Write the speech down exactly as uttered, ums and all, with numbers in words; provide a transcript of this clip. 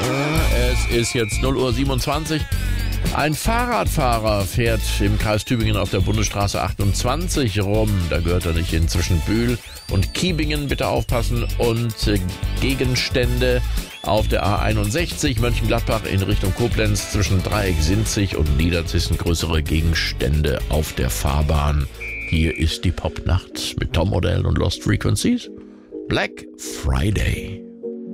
Es ist jetzt null Uhr siebenundzwanzig. Ein Fahrradfahrer fährt im Kreis Tübingen auf der Bundesstraße achtundzwanzig rum. Da gehört er nicht hin, zwischen Bühl und Kiebingen. Bitte aufpassen. Und Gegenstände auf der A einundsechzig Mönchengladbach in Richtung Koblenz zwischen Dreieck-Sinzig und Niederzissen. Größere Gegenstände auf der Fahrbahn. Hier ist die Popnacht mit Tom Odell und Lost Frequencies. Black Friday.